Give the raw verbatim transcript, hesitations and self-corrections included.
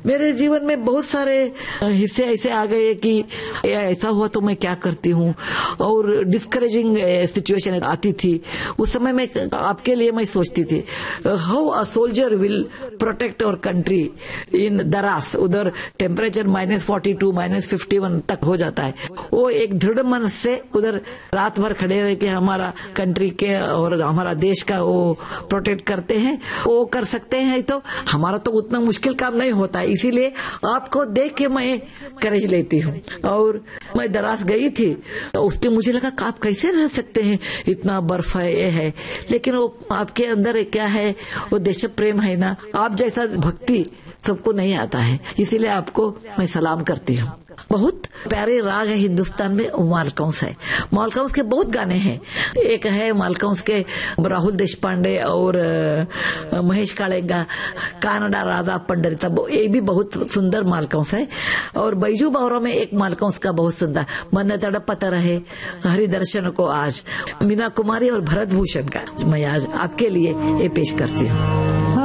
मेरे जीवन में बहुत सारे हिस्से ऐसे आ गए कि ऐसा हुआ तो मैं क्या करती हूँ, और डिस्करेजिंग सिचुएशन आती थी। उस समय में आपके लिए मैं सोचती थी, how a soldier will protect our country in दरास। उधर temperature minus forty two minus fifty one तक हो जाता है। वो एक दृढ़ मन से उधर रात भर खड़े रह के हमारा कंट्री के और हमारा देश का वो प्रोटेक्ट करते हैं, वो कर सकते हैं। तो हमारा तो उतना मुश्किल काम नहीं होता है, इसीलिए आपको देख के मैं करेज लेती हूँ। और मैं दरास गई थी, उसके मुझे लगा कि आप कैसे रह सकते हैं, इतना बर्फ है, ये है, लेकिन वो आपके अंदर क्या है, वो देश प्रेम है ना। आप जैसा भक्ति सबको नहीं आता है, इसीलिए आपको मैं सलाम करती हूँ। बहुत प्यारे राग है हिंदुस्तान में, मालकंस है। मालकंस के बहुत गाने हैं। एक है मालकंस के राहुल देशपांडे और महेश कालेगा, कानडा राधा पंडरिता, ये भी बहुत सुंदर मालकंस है। और बैजू बावरा में एक मालकंस का बहुत सुंदर, मन तड़पता रहे हरि दर्शन को आज, मीना कुमारी और भरत भूषण का मैं आज आपके लिए ये पेश करती हूँ।